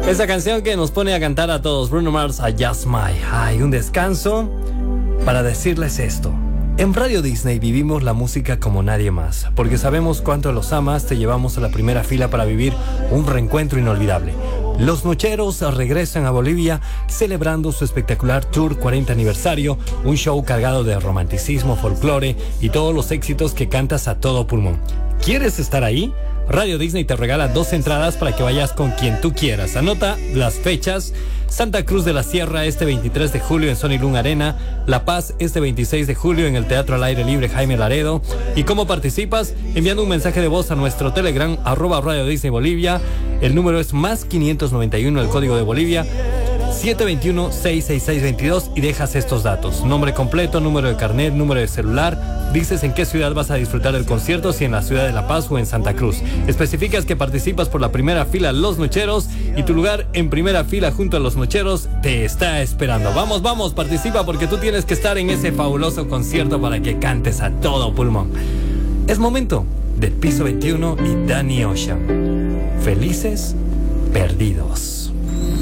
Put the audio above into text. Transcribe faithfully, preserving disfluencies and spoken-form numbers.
Esa canción que nos pone a cantar a todos, Bruno Mars, a Just My. Hay un descanso para decirles esto. En Radio Disney vivimos la música como nadie más, porque sabemos cuánto los amas, te llevamos a la primera fila para vivir un reencuentro inolvidable. Los Nocheros regresan a Bolivia celebrando su espectacular Tour cuarenta aniversario, un show cargado de romanticismo, folclore y todos los éxitos que cantas a todo pulmón. ¿Quieres estar ahí? Radio Disney te regala dos entradas para que vayas con quien tú quieras. Anota las fechas: Santa Cruz de la Sierra este veintitrés de julio en Sony Lung Arena, La Paz este veintiséis de julio en el Teatro al Aire Libre Jaime Laredo. ¿Y cómo participas? Enviando un mensaje de voz a nuestro Telegram, arroba Radio Disney Bolivia. El número es más quinientos noventa y uno, el código de Bolivia, siete dos uno, seis seis seis, dos dos, y dejas estos datos: nombre completo, número de carnet, número de celular. Dices en qué ciudad vas a disfrutar del concierto, si en la ciudad de La Paz o en Santa Cruz. Especificas que participas por la primera fila Los Nocheros y tu lugar en primera fila junto a Los Nocheros te está esperando. Vamos, vamos, participa porque tú tienes que estar en ese fabuloso concierto para que cantes a todo pulmón. Es momento del Piso veintiuno y Danny Ocean. Felices perdidos.